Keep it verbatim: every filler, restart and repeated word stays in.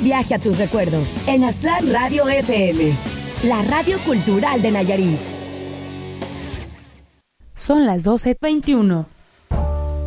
viaje a tus recuerdos en Aztlán Radio F M, la radio cultural de Nayarit. Son las doce veintiuno.